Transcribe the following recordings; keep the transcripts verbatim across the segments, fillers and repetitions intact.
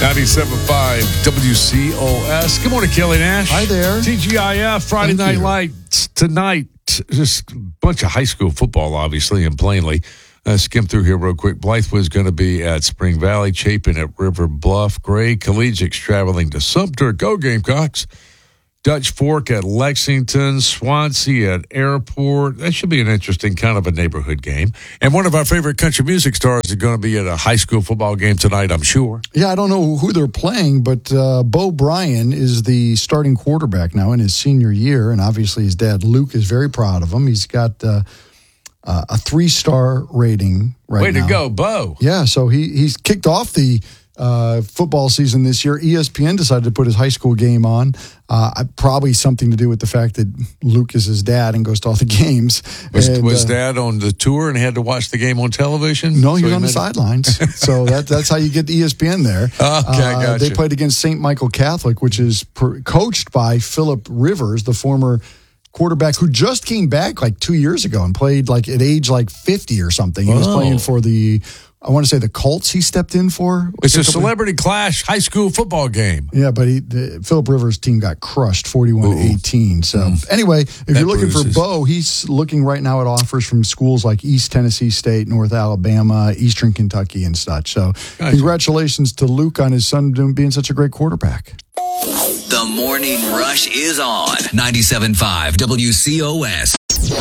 ninety-seven point five W C O S. Good morning, Kelly Nash. Hi there. T G I F, Friday Thank Night you. Lights tonight. Just a bunch of high school football, obviously, and plainly. Uh, skim through here real quick. Blythe was going to be at Spring Valley, Chapin at River Bluff, Gray Collegiate's traveling to Sumter. Go Gamecocks. Dutch Fork at Lexington, Swansea at Airport. That should be an interesting kind of a neighborhood game. And one of our favorite country music stars is going to be at a high school football game tonight, I'm sure. Yeah, I don't know who they're playing, but uh, Bo Bryan is the starting quarterback now in his senior year, and obviously his dad, Luke, is very proud of him. He's got uh, uh, a three-star rating right Way now. to go, Bo. Yeah, so he he's kicked off the uh, football season this year. E S P N decided to put his high school game on. Uh, probably something to do with the fact that Luke is his dad and goes to all the games. Was, and, was uh, Dad on the tour and had to watch the game on television? No, he So was on the made- sidelines. So that, that's how you get E S P N there. Okay, I got They you. played against Saint Michael Catholic, which is per, coached by Philip Rivers, the former quarterback who just came back like two years ago and played like at age like fifty or something. He was Oh. playing for the, I want to say the Colts he stepped in for. It's a couple- celebrity clash high school football game. Yeah, but he, the, Philip Rivers' team got crushed forty-one to eighteen. So anyway, if That you're looking bruises. for Bo, he's looking right now at offers from schools like East Tennessee State, North Alabama, Eastern Kentucky, and such. So Gotcha. congratulations to Luke on his son doing, being such a great quarterback. The Morning Rush is on ninety-seven point five W C O S.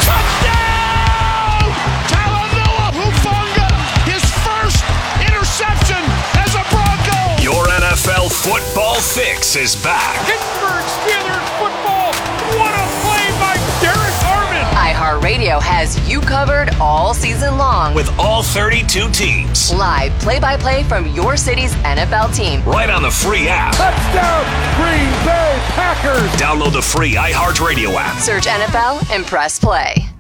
Touchdown! Talanoa Hufanga, his first interception as a Bronco. Your N F L football fix is back. Pittsburgh Steelers football. What a play by Derek Armand. iHeartRadio has you covered all season long. With all thirty-two teams. Live play-by-play from your city's N F L team. Right on the free app. Touchdown, Green Bay Packers. Download the free iHeartRadio app. Search N F L and press play.